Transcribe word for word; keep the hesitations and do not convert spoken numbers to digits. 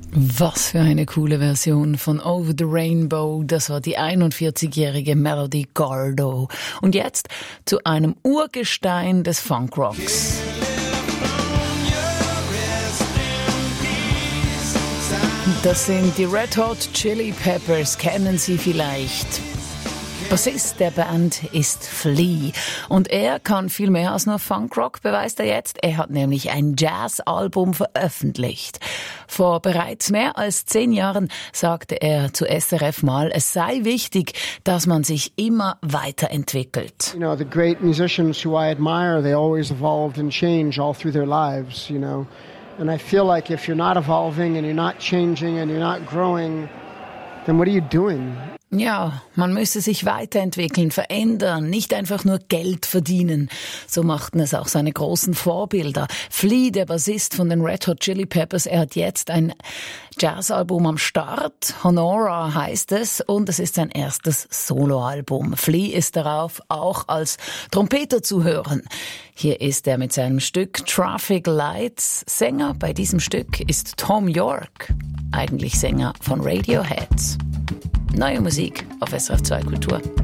Was für eine coole Version von Over the Rainbow. Das war die einundvierzigjährige Melody Gardot. Und jetzt zu einem Urgestein des Funkrocks. Das sind die Red Hot Chili Peppers, kennen Sie vielleicht. Bassist der Band ist Flea und er kann viel mehr als nur Funkrock, beweist er jetzt. Er hat nämlich ein Jazz-Album veröffentlicht. Vor bereits mehr als zehn Jahren sagte er zu S R F mal, es sei wichtig, dass man sich immer weiterentwickelt. You know, the great musicians who I admire, they always evolved and changed all through their lives, you know. And I feel like if you're not evolving and you're not changing and you're not growing, then what are you doing? Ja, man müsse sich weiterentwickeln, verändern, nicht einfach nur Geld verdienen. So machten es auch seine großen Vorbilder. Flea, der Bassist von den Red Hot Chili Peppers, er hat jetzt ein Jazzalbum am Start. Honora heißt es und es ist sein erstes Soloalbum. Flea ist darauf auch als Trompeter zu hören. Hier ist er mit seinem Stück Traffic Lights. Sänger bei diesem Stück ist Thom Yorke, eigentlich Sänger von Radiohead. Neue Musik auf S R F zwei Kultur.